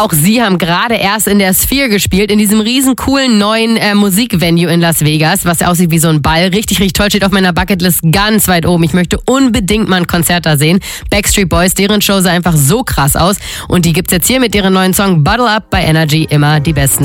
Auch sie haben gerade erst in der Sphere gespielt, in diesem riesen coolen neuen Musikvenue in Las Vegas, was aussieht wie so ein Ball. Richtig, richtig toll, steht auf meiner Bucketlist ganz weit oben. Ich möchte unbedingt mal ein Konzert da sehen. Backstreet Boys, deren Show sah einfach so krass aus. Und die gibt's jetzt hier mit ihrem neuen Song Bottle Up bei Energy, immer die besten.